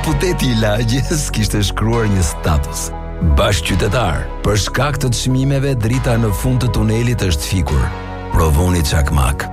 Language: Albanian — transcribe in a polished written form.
deputeti i lagjes kishte shkruar një status. Bashkëqytetar, për shkak të çmimeve drita në fund të tunelit është fikur. Provoni çakmak.